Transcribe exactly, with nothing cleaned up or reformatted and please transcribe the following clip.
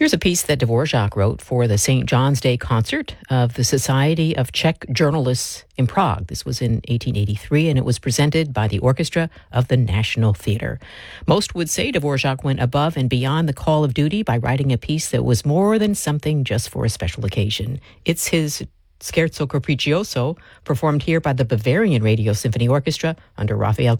Here's a piece that Dvorak wrote for the Saint John's Day concert of the Society of Czech Journalists in Prague. This was in eighteen eighty-three, and it was presented by the orchestra of the National Theatre. Most would say Dvorak went above and beyond the call of duty by writing a piece that was more than something just for a special occasion. It's his Scherzo Capriccioso, performed here by the Bavarian Radio Symphony Orchestra under Raphael